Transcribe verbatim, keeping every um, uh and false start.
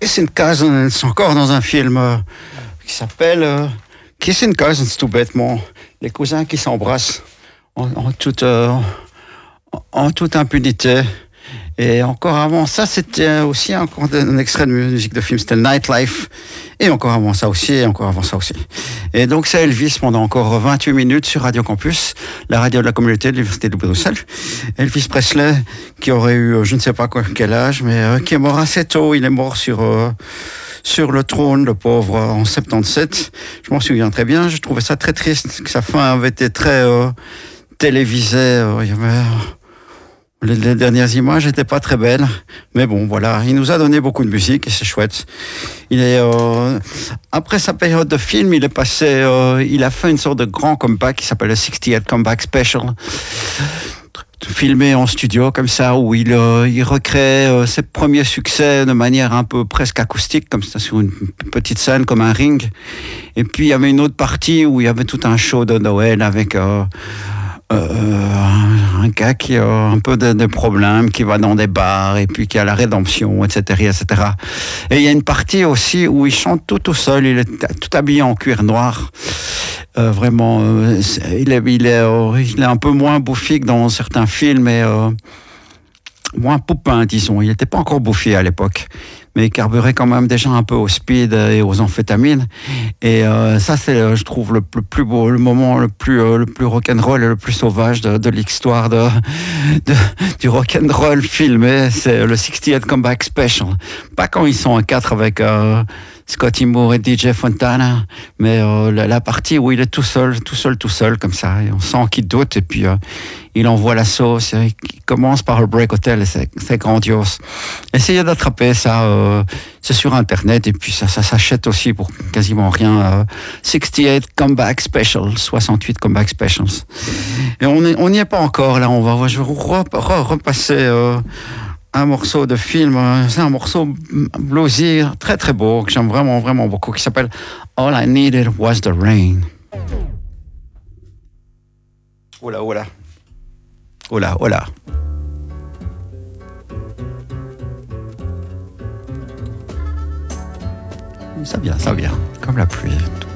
Kissing Cousins, encore dans un film euh, qui s'appelle euh, Kissing Cousins, tout bêtement. Les cousins qui s'embrassent en, en, toute, euh, en, en toute impunité. Et encore avant ça, c'était aussi encore un extrait de musique de film, c'était Nightlife. Et encore avant ça aussi, et encore avant ça aussi. Et donc c'est Elvis pendant encore vingt-huit minutes sur Radio Campus, la radio de la communauté de l'Université de Bruxelles. Elvis Presley, qui aurait eu, je ne sais pas quoi, quel âge, mais euh, qui est mort assez tôt. Il est mort sur... Euh, sur le trône, le pauvre, en soixante-dix-sept. Je m'en souviens très bien. Je trouvais ça très triste, que sa fin avait été très euh, télévisée. Euh, il y avait... Les, les dernières images n'étaient pas très belles, mais bon, voilà, il nous a donné beaucoup de musique et c'est chouette. Il est euh, après sa période de film, il est passé, euh, il a fait une sorte de grand comeback qui s'appelle le sixty-eight Comeback Special, filmé en studio comme ça, où il euh, il recrée euh, ses premiers succès de manière un peu presque acoustique, comme ça sur une petite scène comme un ring. Et puis il y avait une autre partie où il y avait tout un show de Noël avec euh, Euh, un gars qui a un peu de, de problèmes, qui va dans des bars et puis qui a la rédemption, et cetera, et cetera. Et il y a une partie aussi où il chante tout tout seul, il est tout habillé en cuir noir. Euh, vraiment, euh, il est, il est, euh, il est un peu moins bouffi que dans certains films et euh, moins poupin, disons. Il n'était pas encore bouffi à l'époque, mais il carburait quand même déjà un peu au speed et aux amphétamines. Et euh, ça, c'est, je trouve, le, le plus beau, le moment le plus, euh, le plus rock'n'roll et le plus sauvage de, de l'histoire de, de, du rock'n'roll filmé. C'est le sixty-eight Comeback Special. Pas quand ils sont en quatre avec euh, Scotty Moore et D J Fontana, mais euh, la, la partie où il est tout seul, tout seul, tout seul, comme ça. Et on sent qu'il doute et puis euh, il envoie la sauce. Il commence par le Break Hotel et c'est, c'est grandiose. Essayez d'attraper ça. Euh, c'est sur Internet et puis ça, ça s'achète aussi pour quasiment rien. Euh, sixty-eight Comeback Specials, soixante-huit Comeback Specials. Et on est, on n'y est pas encore là. On va, je vais re, re, repasser euh, un morceau de film. C'est un morceau bluesy très très beau que j'aime vraiment vraiment beaucoup, qui s'appelle All I Needed Was the Rain. Oh là, oh là, oh là, oh là. Ça vient, ça vient, comme la pluie.